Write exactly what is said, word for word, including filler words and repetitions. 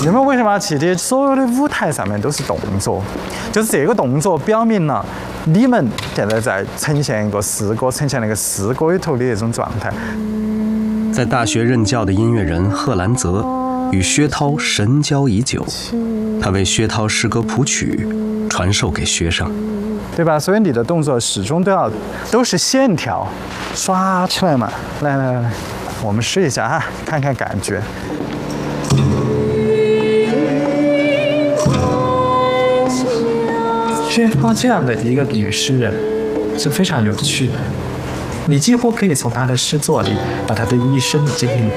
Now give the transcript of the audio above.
人们为什么要起立？所有的舞台上面都是动作，就是这个动作表明了你们现在在呈现一个诗歌，呈现那个诗歌里头的那种状态。 在大学任教的音乐人贺兰泽与薛涛神交已久，他为薛涛诗歌谱曲，传授给学生， 对吧？所以你的动作始终都要都是线条，刷起来嘛。来来来，我们试一下哈，看看感觉。 薛涛这样的一个女诗人是非常有趣的，你几乎可以从她的诗作里把她的一生的经历